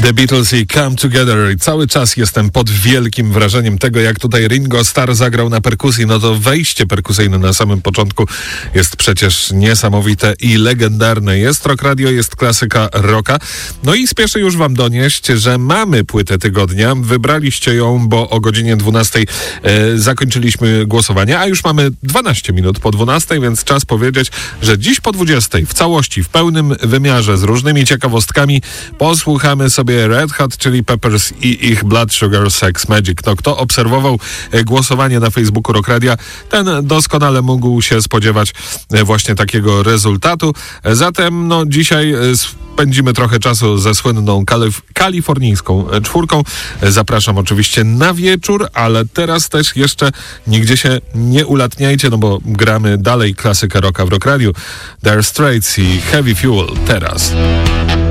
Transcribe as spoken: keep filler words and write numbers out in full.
The Beatles i Come Together. I cały czas jestem pod wielkim wrażeniem tego, jak tutaj Ringo Starr zagrał na perkusji. No to wejście perkusyjne na samym początku jest przecież niesamowite i legendarne. Jest Rock Radio, jest klasyka rocka. No i spieszę już wam donieść, że mamy płytę tygodnia. Wybraliście ją, bo o godzinie dwunastej e, zakończyliśmy głosowanie, a już mamy dwanaście minut po dwunastej, więc czas powiedzieć, że dziś po dwudziestej w całości, w pełnym wymiarze, z różnymi ciekawostkami posłuchamy sobie Red Hot Chili Peppers i ich Blood Sugar Sex Magic. No, kto obserwował głosowanie na Facebooku Rock Radia, ten doskonale mógł się spodziewać właśnie takiego rezultatu. Zatem no dzisiaj spędzimy trochę czasu ze słynną kalif- kalifornijską czwórką. Zapraszam oczywiście na wieczór, ale teraz też jeszcze nigdzie się nie ulatniajcie, no bo gramy dalej klasykę rocka w Rock Radiu. Dire Straits i Heavy Fuel teraz.